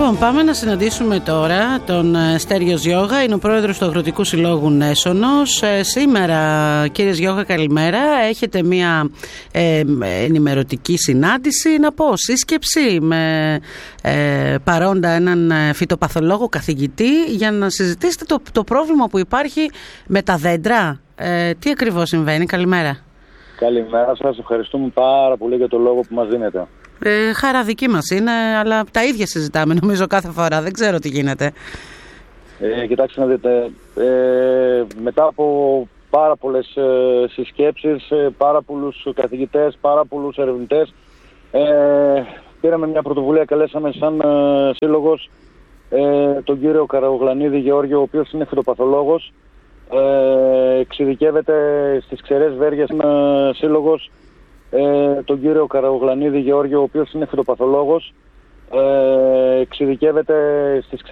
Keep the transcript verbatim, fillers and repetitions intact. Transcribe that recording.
Λοιπόν, πάμε να συναντήσουμε τώρα τον Στέργιο Γιώγα, είναι ο πρόεδρος του Αγροτικού Συλλόγου Νέσωνος. Ε, σήμερα, κύριε Γιώγα, καλημέρα. Έχετε μια ε, ενημερωτική συνάντηση, να πω, σύσκεψη με ε, παρόντα έναν φυτοπαθολόγο καθηγητή για να συζητήσετε το, το πρόβλημα που υπάρχει με τα δέντρα. Ε, τι ακριβώς συμβαίνει? Καλημέρα. Καλημέρα σας, ευχαριστούμε πάρα πολύ για το λόγο που μας δίνετε. Ε, χαρά δική μας είναι, αλλά τα ίδια συζητάμε νομίζω κάθε φορά, δεν ξέρω τι γίνεται. Ε, κοιτάξτε να δείτε, ε, μετά από πάρα πολλές ε, συσκέψεις, ε, πάρα πολλούς καθηγητές, πάρα πολλούς ερευνητές, ε, πήραμε μια πρωτοβουλία, καλέσαμε σαν ε, σύλλογος ε, τον κύριο Καραγογλανίδη Γεώργιο, ο οποίος είναι φυτοπαθολόγος, ε, εξειδικεύεται στις ξερές βέργες, ε, σύλλογος, Ε, τον κύριο Καραγογλανίδη Γεώργιο, ο οποίος είναι φυτοπαθολόγος, ε, εξειδικεύεται στις